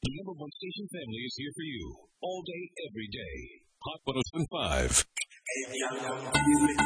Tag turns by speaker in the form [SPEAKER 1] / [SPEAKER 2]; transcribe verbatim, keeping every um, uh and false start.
[SPEAKER 1] The number one station family is here for you. All day, every day. Hot one oh seven point five.